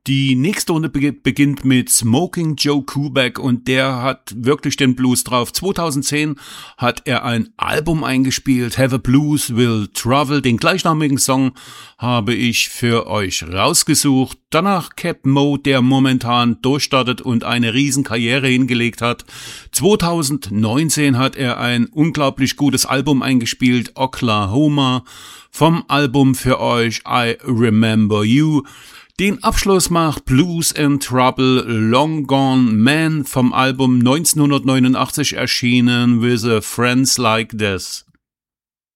Die nächste Runde beginnt mit Smoking Joe Kubek und der hat wirklich den Blues drauf. 2010 hat er ein Album eingespielt, Have a Blues Will Travel. Den gleichnamigen Song habe ich für euch rausgesucht. Danach Cap Mo, der momentan durchstartet und eine Riesenkarriere hingelegt hat. 2019 hat er ein unglaublich gutes Album eingespielt, Oklahoma. Vom Album für euch I Remember You. Den Abschluss macht Blues and Trouble, Long Gone Man vom Album 1989 erschienen with a Friends Like This.